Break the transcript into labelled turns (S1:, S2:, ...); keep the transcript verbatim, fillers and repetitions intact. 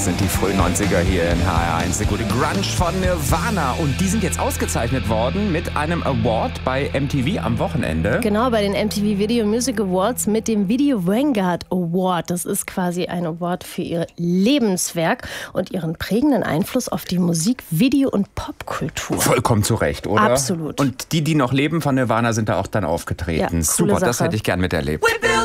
S1: Das sind die frühen neunziger hier in H R eins. Der gute Grunge von Nirvana. Und die sind jetzt ausgezeichnet worden mit einem Award bei M T V am Wochenende.
S2: Genau, bei den M T V Video Music Awards mit dem Video Vanguard Award. Das ist quasi ein Award für ihr Lebenswerk und ihren prägenden Einfluss auf die Musik, Video- und Popkultur.
S1: Vollkommen zu Recht, oder?
S2: Absolut.
S1: Und die, die noch leben von Nirvana, sind da auch dann aufgetreten.
S2: Ja,
S1: Super,
S2: Sache.
S1: Das hätte ich gern miterlebt.